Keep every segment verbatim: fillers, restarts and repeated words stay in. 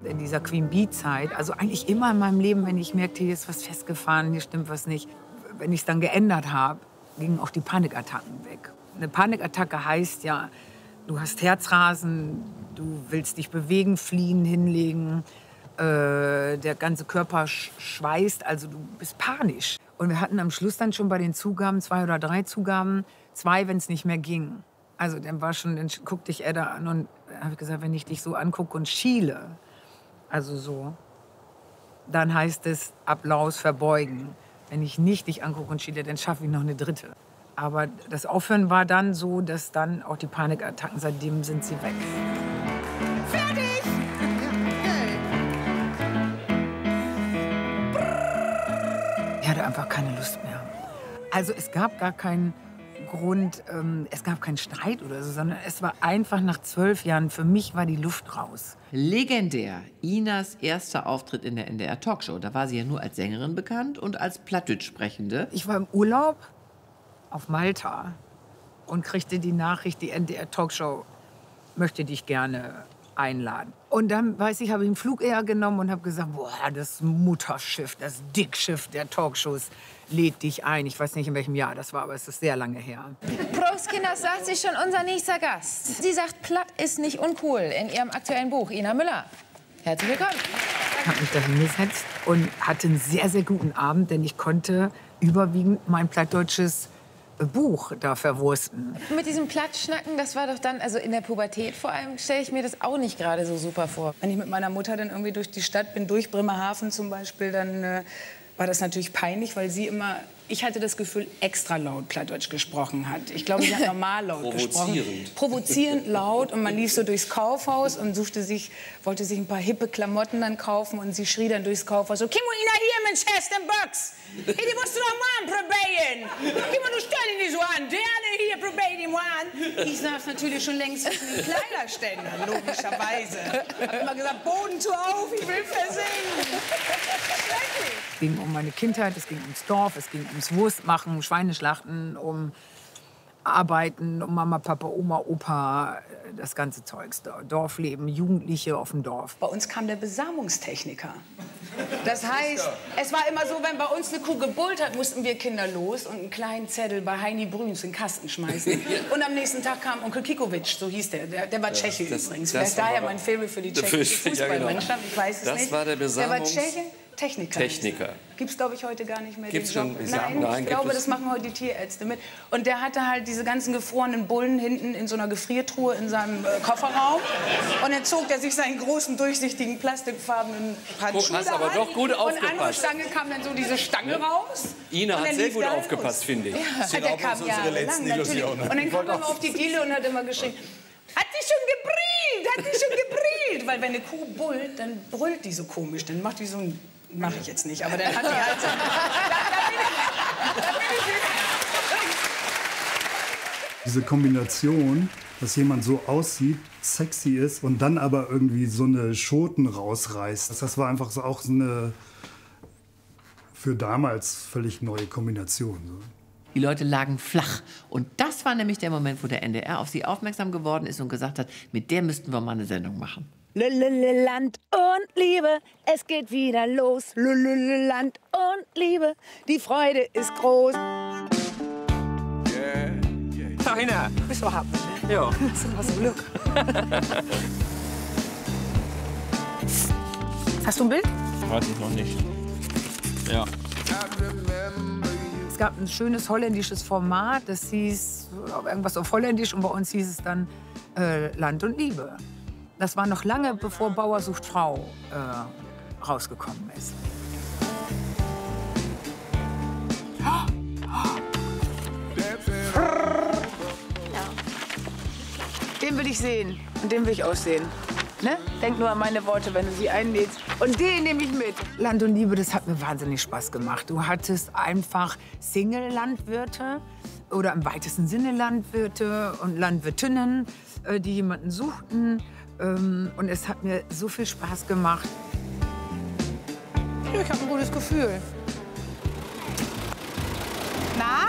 in dieser Queen Bee-Zeit, also eigentlich immer in meinem Leben, wenn ich merkte, hier ist was festgefahren, hier stimmt was nicht, wenn ich es dann geändert habe, gingen auch die Panikattacken weg. Eine Panikattacke heißt ja, du hast Herzrasen, du willst dich bewegen, fliehen, hinlegen, äh, der ganze Körper sch schweißt, also du bist panisch. Und wir hatten am Schluss dann schon bei den Zugaben, zwei oder drei Zugaben, zwei, wenn es nicht mehr ging. Also dann war schon, dann guckte ich Edda an und habe ich gesagt, wenn ich dich so angucke und schiele, also so, dann heißt es Applaus verbeugen. Wenn ich nicht dich angucke und schiele, dann schaffe ich noch eine dritte. Aber das Aufhören war dann so, dass dann auch die Panikattacken, seitdem sind sie weg. Fertig! Ich hatte einfach keine Lust mehr. Also es gab gar keinen Grund, ähm, es gab keinen Streit oder so, sondern es war einfach nach zwölf Jahren, für mich war die Luft raus. Legendär, Inas erster Auftritt in der N D R-Talkshow. Da war sie ja nur als Sängerin bekannt und als Plattdeutsch-Sprechende. Ich war im Urlaub auf Malta und kriegte die Nachricht, die N D R-Talkshow möchte dich gerne einladen. Und dann, weiß ich, habe ich einen Flug eher genommen und habe gesagt, boah, das Mutterschiff, das Dickschiff der Talkshows lädt dich ein. Ich weiß nicht, in welchem Jahr das war, aber es ist sehr lange her. Prost, Kinder, sagt sie schon, unser nächster Gast. Sie sagt, platt ist nicht uncool in ihrem aktuellen Buch. Ina Müller. Herzlich willkommen. Ich habe mich da hingesetzt und hatte einen sehr, sehr guten Abend, denn ich konnte überwiegend mein plattdeutsches Buch da verwursten. Mit diesem Plattschnacken, das war doch dann, also in der Pubertät vor allem, stelle ich mir das auch nicht gerade so super vor. Wenn ich mit meiner Mutter dann irgendwie durch die Stadt bin, durch Bremerhaven zum Beispiel, dann äh, war das natürlich peinlich, weil sie immer, ich hatte das Gefühl, extra laut Plattdeutsch gesprochen hat. Ich glaube, sie hat normal laut gesprochen. Provozierend laut. Und man lief so durchs Kaufhaus und suchte sich, wollte sich ein paar hippe Klamotten dann kaufen. Und sie schrie dann durchs Kaufhaus so, Kimo, Ina hier mit Chest and Bucks. Hey, die musst du doch mal probieren. Kimo, du stell ihn nicht so an. Der hier, probier ihn mal an. Ich saß natürlich schon längst zwischen den Kleiderständern, logischerweise. Hab immer gesagt, Boden zu auf, ich will versingen. Es ging um meine Kindheit, es ging ums Dorf, es ging ums Wurstmachen, Schweineschlachten, um Arbeiten, um Mama, Papa, Oma, Opa, das ganze Zeugs. Dorfleben, Jugendliche auf dem Dorf. Bei uns kam der Besamungstechniker. Das heißt, es war immer so, wenn bei uns eine Kuh gebullt hat, mussten wir Kinder los und einen kleinen Zettel bei Heini Brüns in den Kasten schmeißen. Und am nächsten Tag kam Onkel Kikovic, so hieß der. Der, der war Tscheche ja, das, übrigens. Das daher mein Favorite für die tschechische Fußballmannschaft. Ich weiß es das nicht. Das war der Besamungs... Der war Tscheche. Techniker. Techniker. Gibt es, glaube ich, heute gar nicht mehr. Gibt's den schon? Job. Nein, Nein, ich glaube, das machen heute die Tierärzte mit. Und der hatte halt diese ganzen gefrorenen Bullen hinten in so einer Gefriertruhe in seinem äh, Kofferraum. Und dann zog er sich seinen großen, durchsichtigen, plastikfarbenen Handschuh Hast aber doch gut aufgepasst. Und an der Stange kam dann so diese Stange raus. Ina hat sehr gut aufgepasst, finde ich. Ja, der kam jahrelang, natürlich. Und dann kam er immer auf die Diele und hat immer geschrien, hat sie schon gebrillt, hat sie schon gebrillt. Weil wenn eine Kuh bullt, dann brüllt die so komisch. Dann macht die so ein... Mache ich jetzt nicht, aber dann hat die halt so... da, da bin ich, da bin ich Diese Kombination, dass jemand so aussieht, sexy ist und dann aber irgendwie so eine Schoten rausreißt, das war einfach so auch so eine für damals völlig neue Kombination. So. Die Leute lagen flach. Und das war nämlich der Moment, wo der N D R auf sie aufmerksam geworden ist und gesagt hat, mit der müssten wir mal eine Sendung machen. Land und Liebe, es geht wieder los. Land und Liebe, die Freude ist groß. Yeah, yeah. Feiner. Bist du happy, ne? Ja. So was im Glück. Hast du ein Bild? Weiß ich noch nicht. Ja. Es gab ein schönes holländisches Format, das hieß irgendwas auf Holländisch und bei uns hieß es dann äh, Land und Liebe. Das war noch lange, bevor Bauer sucht Frau äh, rausgekommen ist. Den will ich sehen und den will ich aussehen. Ne? Denk nur an meine Worte, wenn du sie einlädst. Und den nehme ich mit. Land und Liebe, das hat mir wahnsinnig Spaß gemacht. Du hattest einfach Single-Landwirte oder im weitesten Sinne Landwirte und Landwirtinnen, äh, die jemanden suchten. Ähm, und es hat mir so viel Spaß gemacht. Ich habe ein gutes Gefühl. Na?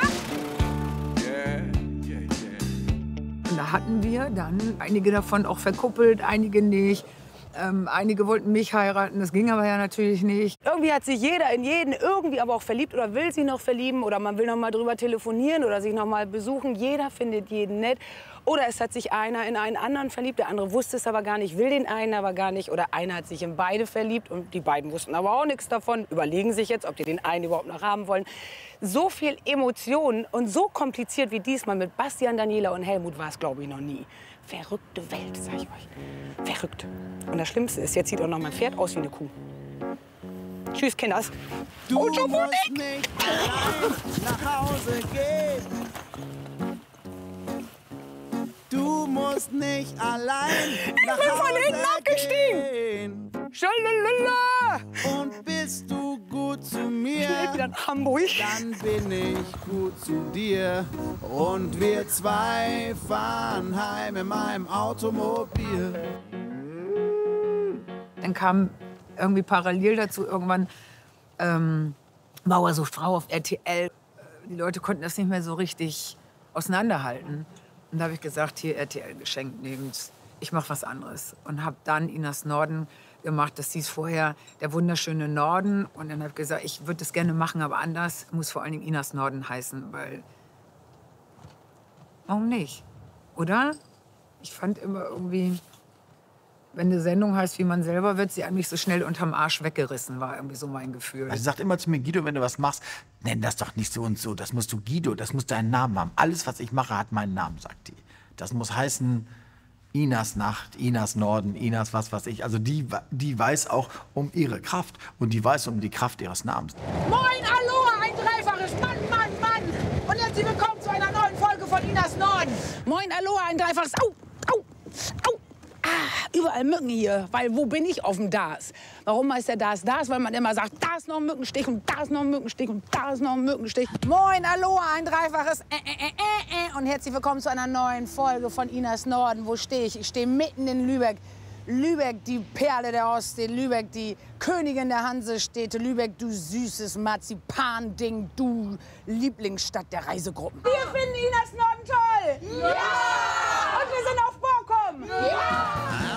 Und da hatten wir dann einige davon auch verkuppelt, einige nicht. Ähm, einige wollten mich heiraten, das ging aber ja natürlich nicht. Irgendwie hat sich jeder in jeden irgendwie aber auch verliebt oder will sich noch verlieben oder man will noch mal drüber telefonieren oder sich noch mal besuchen. Jeder findet jeden nett. Oder es hat sich einer in einen anderen verliebt, der andere wusste es aber gar nicht, will den einen aber gar nicht. Oder einer hat sich in beide verliebt und die beiden wussten aber auch nichts davon. Überlegen sich jetzt, ob die den einen überhaupt noch haben wollen. So viel Emotionen und so kompliziert wie diesmal mit Bastian, Daniela und Helmut war es, glaube ich, noch nie. Verrückte Welt, sag ich euch. Verrückt. Und das Schlimmste ist, jetzt sieht auch noch mein Pferd aus wie eine Kuh. Tschüss, Kinders. Du musst nicht nach Hause gehen. Du musst nicht allein nach Hause gehen. Ich bin von hinten abgestiegen. Schalalala. Und bist du gut zu mir, Ich lebe wieder in Hamburg. dann bin ich gut zu dir. Und wir zwei fahren heim in meinem Automobil. Dann kam irgendwie parallel dazu irgendwann ähm, Bauer sucht Frau auf R T L. Die Leute konnten das nicht mehr so richtig auseinanderhalten. Und da habe ich gesagt, hier R T L geschenkt nehmt, ich mache was anderes. Und habe dann Inas Norden gemacht. Das hieß vorher der wunderschöne Norden. Und dann habe ich gesagt, ich würde das gerne machen, aber anders. Muss vor allen Dingen Inas Norden heißen, weil... Warum nicht? Oder? Ich fand immer irgendwie... Wenn eine Sendung heißt, wie man selber wird, sie einem nicht so schnell unterm Arsch weggerissen, war irgendwie so mein Gefühl. Also sagt immer zu mir, Guido, wenn du was machst, nenn das doch nicht so und so. Das musst du Guido, das muss deinen Namen haben. Alles, was ich mache, hat meinen Namen, sagt die. Das muss heißen Inas Nacht, Inas Norden, Inas was weiß ich. Also die, die weiß auch um ihre Kraft und die weiß um die Kraft ihres Namens. Moin, Aloha, ein dreifaches Mann, Mann, Mann. Und herzlich willkommen zu einer neuen Folge von Inas Norden. Moin, Aloha, ein dreifaches Au, Au, Au. Ah, überall Mücken hier, weil wo bin ich auf dem Das? Warum heißt der Das Das? Weil man immer sagt, da ist noch ein Mückenstich und da ist noch ein Mückenstich und da ist noch ein Mückenstich. Moin, Aloha, ein dreifaches äh, äh, äh, äh. Und herzlich willkommen zu einer neuen Folge von Inas Norden. Wo stehe ich? Ich stehe mitten in Lübeck. Lübeck, die Perle der Ostsee. Lübeck, die Königin der Hansestädte. Lübeck, du süßes Marzipan-Ding, du Lieblingsstadt der Reisegruppen. Wir finden Inas Norden toll! Ja! Und wir sind auf Borkum! Ja!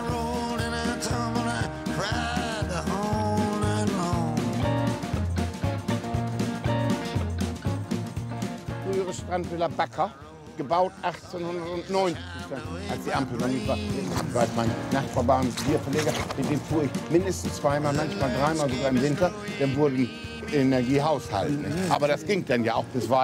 Frühere Strandvilla Backer, gebaut achtzehnhundertneunzig, als die Ampel noch nicht war. Ich weiß, mein Nachbarn ist Bierverleger, mit dem fuhr ich mindestens zweimal, manchmal dreimal sogar im Winter. Dann wurden Energiehaushalten. Aber das ging dann ja auch bis weit.